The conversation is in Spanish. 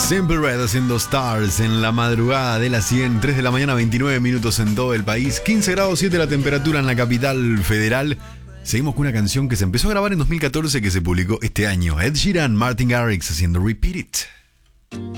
Simple Red haciendo Stars en la madrugada de las 100, 3 de la mañana, 29 minutos en todo el país, 15 grados 7 la temperatura en la capital federal. Seguimos con una canción que se empezó a grabar en 2014 que se publicó este año. Ed Sheeran, Martin Garrix haciendo Repeat It.